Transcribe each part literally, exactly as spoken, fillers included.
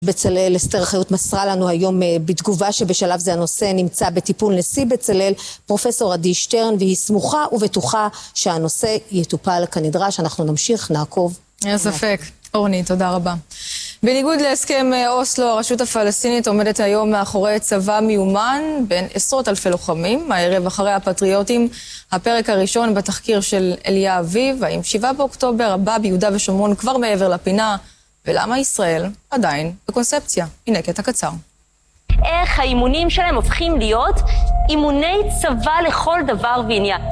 בצלאל, אסתר חיות מסרה לנו היום בתגובה שבשלב זה הנושא נמצא בטיפול נשיא בצלאל, פרופסור עדי שטרן, והיא סמוכה ובטוחה שהנושא יטופל כנדרש. אנחנו נמשיך, נעקוב. אין ספק. אורני, תודה רבה. בניגוד להסכם אוסלו, הרשות הפלסטינית עומדת היום מאחורי צבא מיומן בין עשרות אלפי לוחמים. הערב אחרי הפטריוטים, הפרק הראשון בתחקיר של אליה אביב, האם שבעה באוקטובר הבא ביהודה ושומרון כבר מעבר לפינה, ולמה ישראל עדיין בקונספציה. הנה קטע קצר. איך האימונים שלהם הופכים להיות אימוני צבא לכל דבר ועניין.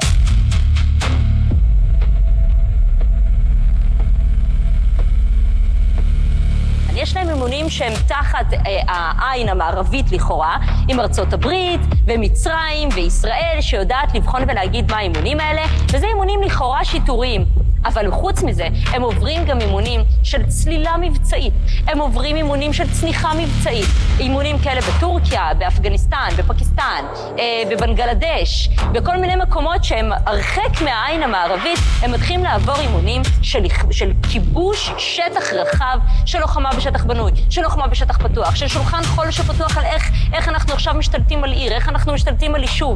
יש להם אימונים שהם תחת אה, העין המערבית לכאורה, עם ארצות הברית ומצרים וישראל, שיודעת לבחון ולהגיד מה האימונים האלה, וזה אימונים לכאורה שיטוריים. אבל חוץ מזה, הם עוברים גם אימונים של צלילה מבצעית, הם עוברים אימונים של צניחה מבצעית, אימונים כאלה בטורקיה, באפגניסטן, בפקיסטן, אה, בבנגלדש, בכל מיני מקומות שהם הרחק מהעין המערבית, הם מתחילים לעבור אימונים של, של כיבוש שטח רחב, של לוחמה בשטח בנוי, של לוחמה בשטח פתוח, של שולחן חול שפתוח על איך, איך אנחנו עכשיו משתלטים על עיר, איך אנחנו משתלטים על יישוב.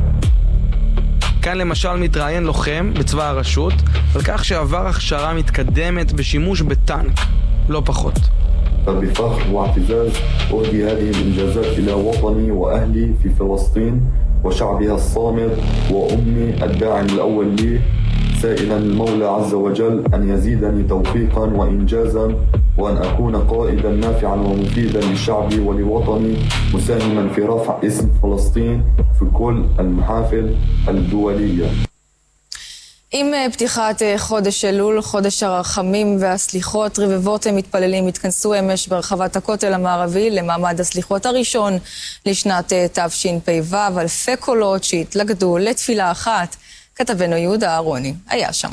כאן למשל מתראיין לוחם בצבא הרשות על כך שעבר הכשרה מתקדמת בשימוש בטנק, לא פחות. بفخر واعتزاز أهدي هذه الإنجازات إلى وطني وأهلي في فلسطين وشعبها الصامد وأمي الداعم الأول لي سائلا المولى عز وجل أن يزيدني توفيقا وإنجازا وأن أكون قائدا نافعا ومفيدا لشعبي ولوطني مساهما في رفع اسم فلسطين في كل المحافل الدولية. עם פתיחת חודש אלול, חודש הרחמים והסליחות, רבבות מתפללים התכנסו אמש ברחבת הכותל המערבי למעמד הסליחות הראשון לשנת תשפ"ו, אלפי קולות שהתלכדו לתפילה אחת. כתבנו יהודה אהרוני היה שם.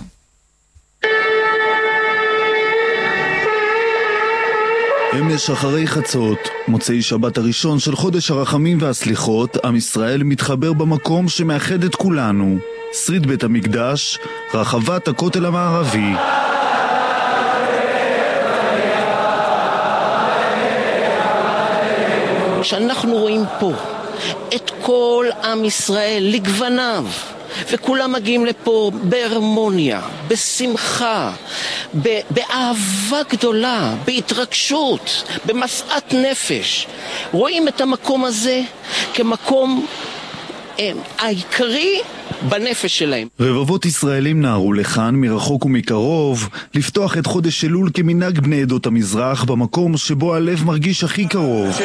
אמש אחרי חצות, מוצאי שבת הראשון של חודש הרחמים והסליחות, עם ישראל מתחבר במקום שמאחד את כולנו, שריד בית המקדש, רחבת הכותל המערבי. שאנחנו רואים פה את כל עם ישראל לגווניו, וכולם מגיעים לפה בהרמוניה, בשמחה, באהבה גדולה, בהתרגשות, במשאת נפש. רואים את המקום הזה כמקום אה, העיקרי בנפש שלהם. רבבות ישראלים נערו לכאן מרחוק ומקרוב לפתוח את חודש אלול כמנהג בני עדות המזרח במקום שבו הלב מרגיש הכי קרוב.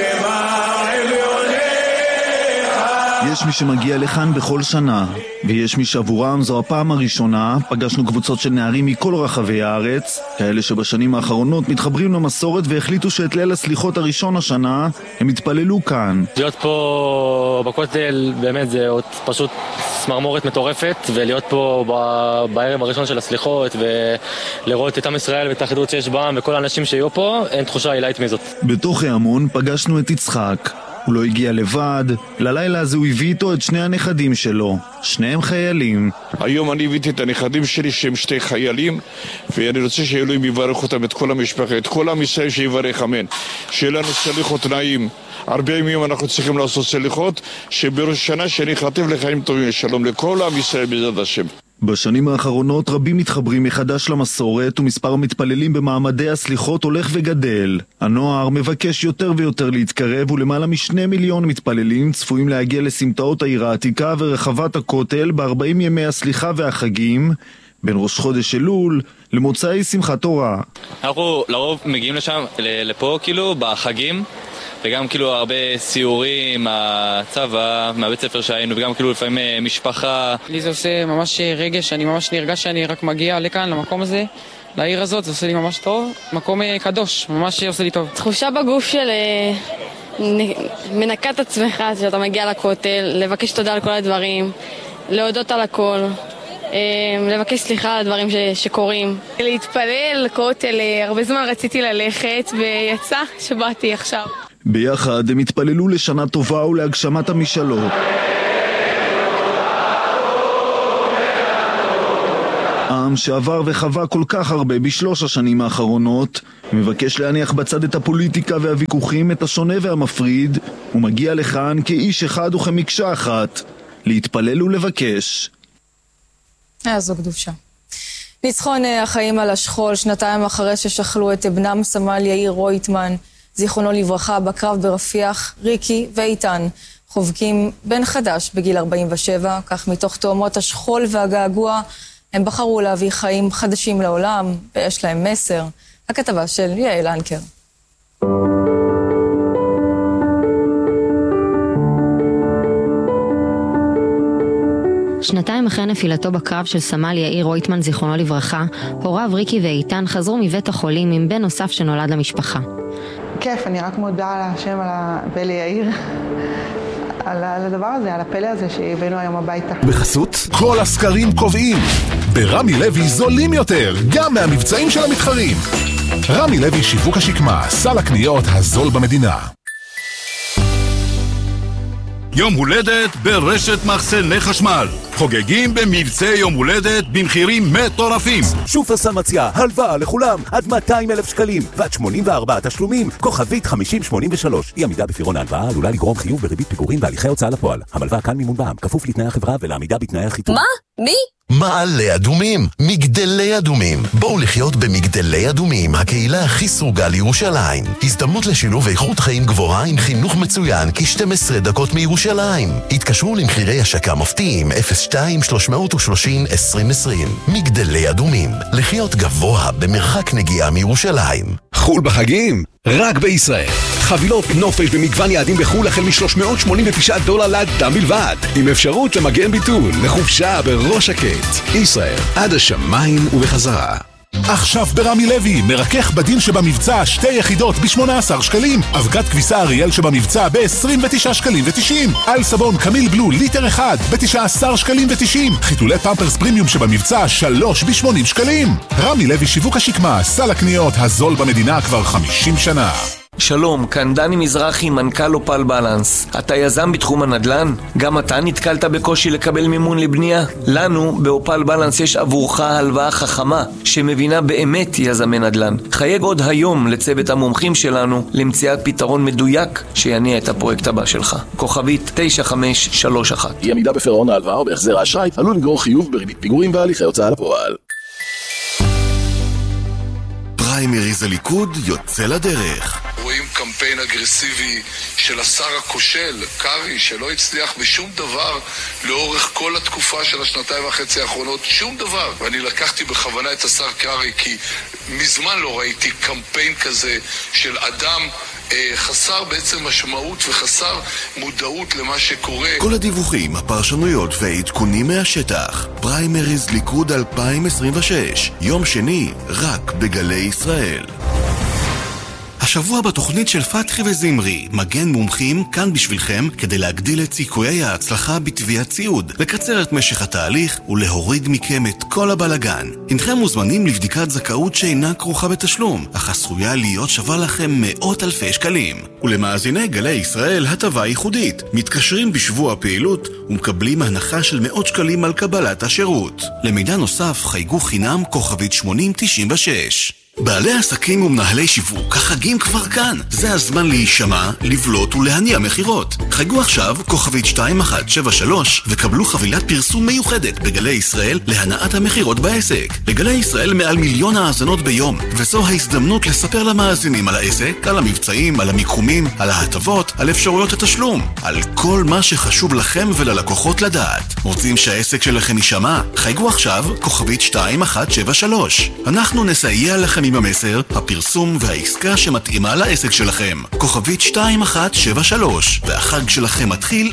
יש מי שמגיע לכאן בכל שנה, ויש מי שעבורם זו הפעם הראשונה. פגשנו קבוצות של נערים מכל רחבי הארץ, כאלה שבשנים האחרונות מתחברים למסורת והחליטו שאת ליל הסליחות הראשון השנה הם התפללו כאן. להיות פה בכותל באמת זה עוד פשוט סמרמורת מטורפת, ולהיות פה בערב הראשון של הסליחות ולראות את עם ישראל ואת האחדות שיש בהם וכל האנשים שיהיו פה, אין תחושה עילאית מזאת. בתוך ההמון פגשנו את יצחק. הוא לא הגיע לבד, ללילה הזה הוא הביא איתו את שני הנכדים שלו, שניהם חיילים. היום אני הבאתי את הנכדים שלי שהם שתי חיילים, ואני רוצה שאלוהים יברך אותם, את כל המשפחה, את כל עם ישראל שיברך, אמן. שיהיה לנו סליחות נעים. הרבה ימים אנחנו צריכים לעשות סליחות, שבראש שנה שניחתים לחיים טובים, שלום לכל עם ישראל בעזרת השם. בשנים האחרונות רבים מתחברים מחדש למסורת, ומספר המתפללים במעמדי הסליחות הולך וגדל. הנוער מבקש יותר ויותר להתקרב, ולמעלה משני מיליון מתפללים צפויים להגיע לסמטאות העיר העתיקה ורחבת הכותל ב-ארבעים ימי הסליחה והחגים, בין ראש חודש אלול למוצאי שמחת תורה. אנחנו לרוב מגיעים לשם, לפה כאילו בחגים, וגם כאילו הרבה סיורים מהצבא, מהבית ספר שהיינו, וגם כאילו לפעמים משפחה. לי זה עושה ממש רגש, אני ממש נרגש שאני רק מגיע לכאן, למקום הזה, לעיר הזאת, זה עושה לי ממש טוב. מקום קדוש, ממש עושה לי טוב. תחושה בגוף של מנקת עצמך, שאתה מגיע לכותל, לבקש תודה על כל הדברים, להודות על הכל, לבקש סליחה על הדברים ש- שקורים. להתפלל, כותל, הרבה זמן רציתי ללכת, ויצא שבאתי עכשיו. ביחד הם התפללו לשנה טובה ולהגשמת המשאלות. עם שעבר וחווה כל כך הרבה בשלוש השנים האחרונות, מבקש להניח בצד את הפוליטיקה והוויכוחים, את השונה והמפריד, ומגיע לכאן כאיש אחד וכמקשה אחת, להתפלל ולבקש. היה זו קדושה. ניצחון החיים על השכול, שנתיים אחרי ששכלו את בנם סמל יאיר רויטמן, זיכרונו לברכה, בקרב ברפיח, ריקי ואיתן חובקים בן חדש בגיל ארבעים ושבע, כך מתוך תאומות השכול והגעגוע, הם בחרו להביא חיים חדשים לעולם, ויש להם מסר. הכתבה של יעל אנקר. שנתיים אחרי נפילתו בקרב של סמל יאיר רויטמן זיכרונו לברכה, הוריו ריקי ואיתן חזרו מבית החולים עם בן נוסף שנולד למשפחה. כיף, אני רק מודה להשם על הפלא יאיר, על הדבר הזה, על הפלא הזה שהבאנו היום הביתה. בחסות, כל הסקרים קובעים. ברמי לוי זולים יותר, גם מהמבצעים של המתחרים. רמי לוי שיווק השקמה, סל הקניות הזול במדינה. יום הולדת ברשת מחסני חשמל. חוגגים במבצעי יום הולדת במחירים מטורפים. שופרסל מציע הלוואה לכולם עד מאתיים אלף שקלים ועד שמונים וארבעה תשלומים. כוכבית חמישים שמונים ושלוש. אי עמידה בפירעון ההלוואה עלולה לגרום חיוב בריבית פיגורים והליכי הוצאה לפועל. המלווה כאן מימון בע"מ, כפוף לתנאי החברה ולעמידה בתנאי החיתום. מה? מי? מעלה אדומים, מגדלי אדומים. בואו לחיות במגדלי אדומים, הקהילה הכי סרוגה לירושלים. הזדמנות לשילוב איכות חיים גבוהה עם חינוך מצוין כ-שתים עשרה דקות מירושלים. התקשרו למחירי השקה מפתיעים אפס שתיים שלוש שלושים עשרים עשרים. מגדלי אדומים, לחיות גבוה במרחק נגיעה מירושלים. חול בחגים, רק בישראל. חבילות נופש במגוון יעדים בחול החל מ-שלוש מאות שמונים ותשעה דולר לאדם בלבד, עם אפשרות למגן ביטול לחופשה בראש הקט. ישראל, עד השמיים ובחזרה. עכשיו ברמי לוי, מרכך בדין שבמבצע שתי יחידות ב-שמונה עשר שקלים, אבקת כביסה אריאל שבמבצע ב-עשרים ותשעה שקלים ו-תשעים, על סבון קמיל בלו ליטר אחד ב-תשעה עשר שקלים ו-תשעים, חיתולי פמפרס פרימיום שבמבצע שלוש ב-שמונים שקלים. רמי לוי שיווק השקמה, סל הקניות הזול במדינה כבר חמישים שנה. שלום, כאן דני מזרחי, מנכ"ל אופל בלנס. אתה יזם בתחום הנדל"ן? גם אתה נתקלת בקושי לקבל מימון לבנייה? לנו, באופל בלנס, יש עבורך הלוואה חכמה, שמבינה באמת יזמי נדל"ן. חייג עוד היום לצוות המומחים שלנו, למציאת פתרון מדויק שיניע את הפרויקט הבא שלך. כוכבית תשע חמש שלוש אחת. אי עמידה בפירעון ההלוואה או בהחזר האשראי עלול לגרור חיוב בריבית פיגורים והליכי הוצאה לפועל. פריימריז הליכוד יוצא לדרך. רואים קמפיין אגרסיבי של השר הכושל, קרי, שלא הצליח בשום דבר לאורך כל התקופה של השנתיים וחצי האחרונות, שום דבר. ואני לקחתי בכוונה את השר קרי כי מזמן לא ראיתי קמפיין כזה של אדם אה, חסר בעצם משמעות וחסר מודעות למה שקורה. כל הדיווחים, הפרשנויות והעדכונים מהשטח. פריימריז ליכוד אלפיים עשרים ושש, יום שני, רק בגלי ישראל. השבוע בתוכנית של פתחי וזמרי, מגן מומחים כאן בשבילכם כדי להגדיל את סיכויי ההצלחה בתביעת ציוד, לקצר את משך התהליך ולהוריד מכם את כל הבלגן. אינכם מוזמנים לבדיקת זכאות שאינה כרוכה בתשלום, אך עשויה להיות שווה לכם מאות אלפי שקלים. ולמאזיני גלי ישראל הטבה ייחודית, מתקשרים בשבוע הפעילות ומקבלים הנחה של מאות שקלים על קבלת השירות. למידע נוסף חייגו חינם כוכבית שמונים תשעים ושש. בעלי עסקים ומנהלי שיווק, החגים כבר כאן. זה הזמן להישמע, לבלוט ולהניע מחירות. חייגו עכשיו כוכבית שתיים אחת שבע שלוש וקבלו חבילת פרסום מיוחדת בגלי ישראל להנעת המחירות בעסק. בגלי ישראל מעל מיליון האזנות ביום, וזו ההזדמנות לספר למאזינים על העסק, על המבצעים, על המיקומים, על ההטבות, על אפשרויות התשלום, על כל מה שחשוב לכם וללקוחות לדעת. רוצים שהעסק שלכם יישמע? חייגו עכשיו כוכבית שתיים אחת שבע שלוש. אנחנו נסייע לכם עם המסר, הפרסום והעסקה שמתאימה לעסק שלכם. כוכבית שתיים אחת שבע שלוש, והחג שלכם מתחיל